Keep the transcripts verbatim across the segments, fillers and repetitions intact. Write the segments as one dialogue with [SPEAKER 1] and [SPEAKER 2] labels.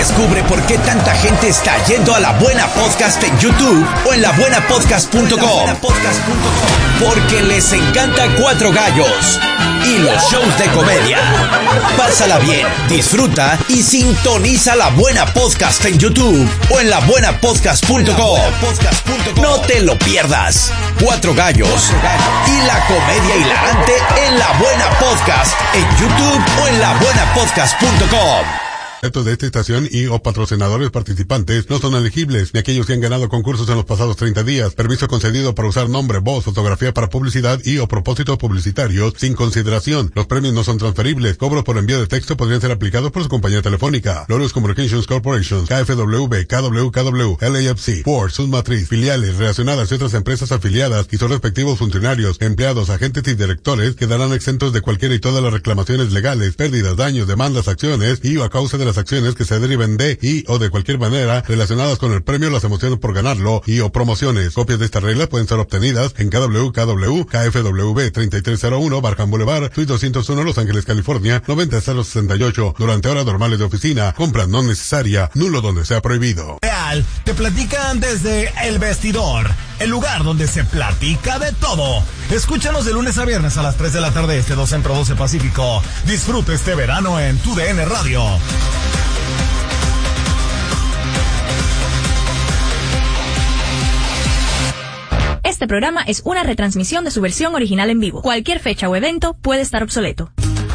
[SPEAKER 1] Descubre por qué tanta gente está yendo a La Buena Podcast en YouTube o en la buena podcast punto com. Porque les encanta Cuatro Gallos y los shows de comedia. Pásala bien, disfruta y sintoniza La Buena Podcast en YouTube o en la buena podcast punto com. No te lo pierdas. Cuatro Gallos y la comedia hilarante en La Buena Podcast en YouTube o en la buena podcast punto com.
[SPEAKER 2] Datos de esta estación y o patrocinadores participantes no son elegibles, ni aquellos que han ganado concursos en los pasados treinta días. Permiso concedido para usar nombre, voz, fotografía para publicidad y o propósitos publicitarios sin consideración. Los premios no son transferibles. Cobros por envío de texto podrían ser aplicados por su compañía telefónica. Lotus Communications Corporation, K F W, K W K W, L A F C, Ford, sus matriz, filiales relacionadas y otras empresas afiliadas y sus respectivos funcionarios, empleados, agentes y directores quedarán exentos de cualquiera y todas las reclamaciones legales, pérdidas, daños, demandas, acciones y o a causa de las acciones que se deriven de y o de cualquier manera relacionadas con el premio, las emociones por ganarlo y o promociones. Copias de estas reglas pueden ser obtenidas en K W K W, K F W treinta y tres cero uno, Barham Boulevard, Suite doscientos uno, Los Ángeles, California, noventa cero sesenta y ocho, durante horas normales de oficina. Compra no necesaria, nulo donde sea prohibido.
[SPEAKER 3] Real, te platican desde El Vestidor, el lugar donde se platica de todo. Escúchanos de lunes a viernes a las tres de la tarde, este dos Centro doce Pacífico. Disfruta este verano en tu D N Radio.
[SPEAKER 4] Este programa es una retransmisión de su versión original en vivo. Cualquier fecha o evento puede estar obsoleto.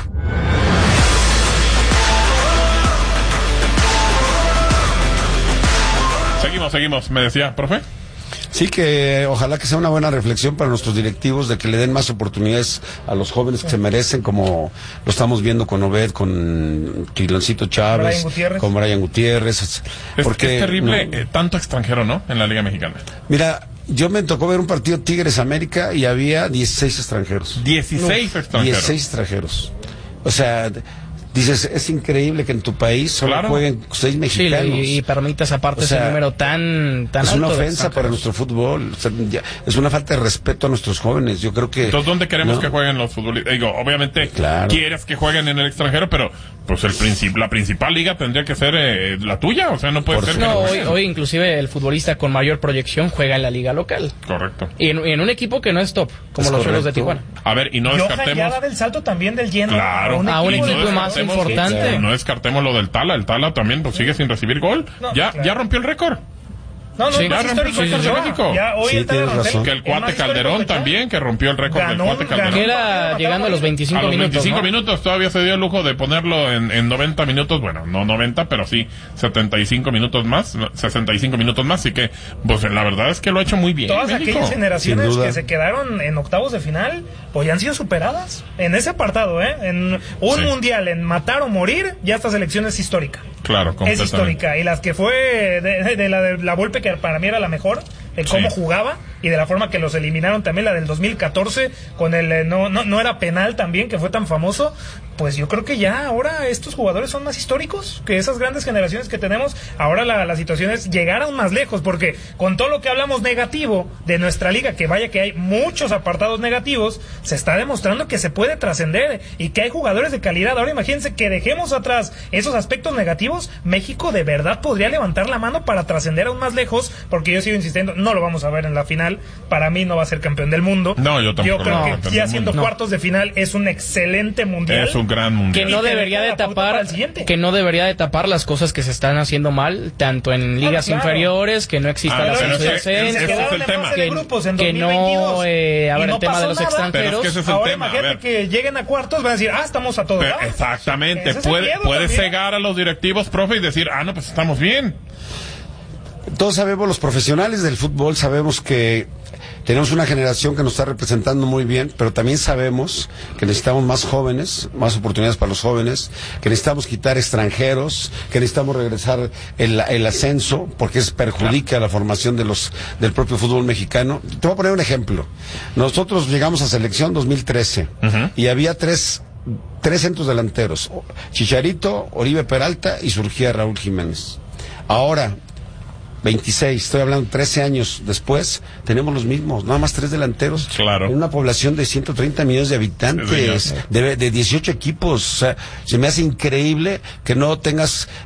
[SPEAKER 5] Seguimos, seguimos. ¿Me decía, profe?
[SPEAKER 6] Sí, que ojalá que sea una buena reflexión para nuestros directivos de que le den más oportunidades a los jóvenes que se merecen, como lo estamos viendo con Obed, con Quiloncito Chávez, Brian con Brian Gutiérrez.
[SPEAKER 5] Es,
[SPEAKER 6] porque,
[SPEAKER 5] es terrible
[SPEAKER 6] no,
[SPEAKER 5] eh, tanto extranjero, ¿no? En la Liga Mexicana.
[SPEAKER 6] Mira, yo me tocó ver un partido Tigres América y había dieciséis extranjeros.
[SPEAKER 5] dieciséis Uf, extranjeros.
[SPEAKER 6] dieciséis extranjeros. O sea, dices, es increíble que en tu país solo claro. jueguen seis mexicanos.
[SPEAKER 7] Sí, y, y permitas aparte o sea, ese número tan, tan
[SPEAKER 6] es
[SPEAKER 7] alto.
[SPEAKER 6] Es una ofensa para nuestro fútbol. O sea, ya, es una falta de respeto a nuestros jóvenes. Yo creo que...
[SPEAKER 5] Entonces, ¿dónde queremos ¿no? que jueguen los futbolistas? Digo, obviamente, claro. quieres que jueguen en el extranjero, pero pues el princip la principal liga tendría que ser eh, la tuya. O sea, no puede Por ser...
[SPEAKER 7] No, que hoy, hoy inclusive el futbolista con mayor proyección juega en la liga local.
[SPEAKER 5] Correcto.
[SPEAKER 7] Y en, en un equipo que no es top, como es los Cholos de Tijuana.
[SPEAKER 5] A ver, y no descartemos...
[SPEAKER 8] ya da del salto también del lleno.
[SPEAKER 5] Claro.
[SPEAKER 7] A un, a un equipo, equipo
[SPEAKER 5] no
[SPEAKER 7] más importante.
[SPEAKER 5] Sí, no descartemos lo del Tala, el Tala también pues sigue sin recibir gol. No, ya, claro. ya rompió el récord.
[SPEAKER 8] No, no,
[SPEAKER 5] sí,
[SPEAKER 8] no es histórico
[SPEAKER 5] sí,
[SPEAKER 8] de
[SPEAKER 5] México.
[SPEAKER 8] Ya hoy
[SPEAKER 6] sí,
[SPEAKER 8] el Tala
[SPEAKER 5] que el Cuate Calderón también, que rompió el récord ganó, del Cuate Calderón.
[SPEAKER 7] Que era llegando a los veinticinco
[SPEAKER 5] a los
[SPEAKER 7] minutos.
[SPEAKER 5] veinticinco
[SPEAKER 7] ¿no?
[SPEAKER 5] minutos todavía se dio el lujo de ponerlo en, en noventa minutos, bueno, no noventa, pero sí setenta y cinco minutos más, sesenta y cinco minutos más, así que, pues la verdad es que lo ha hecho muy bien.
[SPEAKER 8] Todas
[SPEAKER 5] México.
[SPEAKER 8] aquellas generaciones que se quedaron en octavos de final, pues ya han sido superadas en ese apartado, ¿eh? En un sí. mundial, en matar o morir, ya esta selección es histórica.
[SPEAKER 5] Claro,
[SPEAKER 8] es histórica. Y las que fue de, de, de la de la Volpe, que para mí era la mejor, de cómo sí. jugaba y de la forma que los eliminaron, también la del dos mil catorce con el eh, no, no no era penal también, que fue tan famoso. Pues yo creo que ya ahora estos jugadores son más históricos que esas grandes generaciones que tenemos. Ahora la, la situación es llegar aún más lejos, porque con todo lo que hablamos negativo de nuestra liga, que vaya que hay muchos apartados negativos, se está demostrando que se puede trascender y que hay jugadores de calidad. Ahora imagínense que dejemos atrás esos aspectos negativos, México de verdad podría levantar la mano para trascender aún más lejos, porque yo sigo insistiendo, no lo vamos a ver en la final. Para mí no va a ser campeón del mundo.
[SPEAKER 5] No, yo tampoco.
[SPEAKER 8] Yo creo
[SPEAKER 5] no,
[SPEAKER 8] que ya siendo
[SPEAKER 5] no.
[SPEAKER 8] cuartos de final es un excelente mundial.
[SPEAKER 5] Es un gran mundial.
[SPEAKER 7] Que no debería de tapar, que no debería de tapar las cosas que se están haciendo mal, tanto en ligas claro, claro. inferiores, que no exista ah, la ascenso que, que no eh, a ver, no el tema de los nada, extranjeros.
[SPEAKER 5] Es es
[SPEAKER 8] ahora
[SPEAKER 5] tema.
[SPEAKER 8] imagínate que lleguen a cuartos, van a decir, ah, estamos a todos lados.
[SPEAKER 5] Exactamente. Puede, puede cegar a los directivos, profe, y decir, ah, no, pues estamos bien.
[SPEAKER 6] Todos sabemos, los profesionales del fútbol, sabemos que tenemos una generación que nos está representando muy bien, pero también sabemos que necesitamos más jóvenes, más oportunidades para los jóvenes, que necesitamos quitar extranjeros, que necesitamos regresar el, el ascenso, porque eso perjudica claro. la formación de los del propio fútbol mexicano. Te voy a poner un ejemplo. Nosotros llegamos a selección dos mil trece uh-huh. y había tres tres centros delanteros, Chicharito, Oribe Peralta y surgía Raúl Jiménez. Ahora veintiséis, estoy hablando trece años después, tenemos los mismos, nada más tres delanteros.
[SPEAKER 5] Claro.
[SPEAKER 6] En una población de ciento treinta millones de habitantes, de, de dieciocho equipos. O sea, se me hace increíble que no tengas